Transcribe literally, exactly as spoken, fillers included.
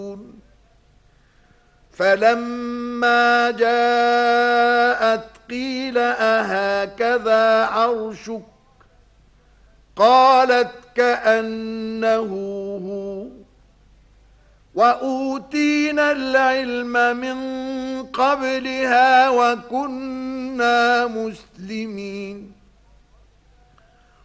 فلما جاءت قيل أهكذا عرشك قالت كأنه هو وأوتينا العلم من قبلها وكنا مسلمين